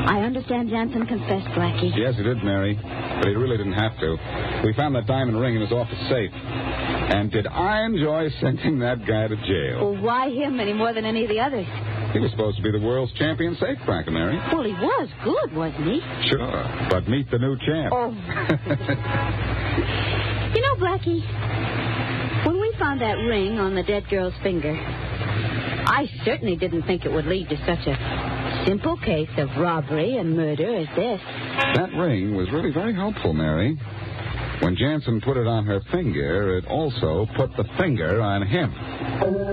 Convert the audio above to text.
I understand Jansen confessed, Blackie. Yes, he did, Mary. But he really didn't have to. We found that diamond ring in his office safe. And did I enjoy sending that guy to jail? Well, why him any more than any of the others? He was supposed to be the world's champion safecracker, Mary. Well, he was good, wasn't he? Sure, but meet the new champ. Oh. You know, Blackie, when we found that ring on the dead girl's finger, I certainly didn't think it would lead to such a simple case of robbery and murder as this. That ring was really very helpful, Mary. When Jansen put it on her finger, it also put the finger on him.